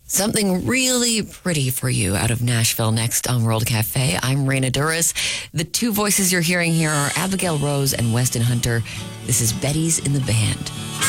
Something really pretty for you out of Nashville next on World Cafe. I'm Raina Duras. The two voices you're hearing here are Abigail Rose and Weston Hunter. This is Betty's in the Band.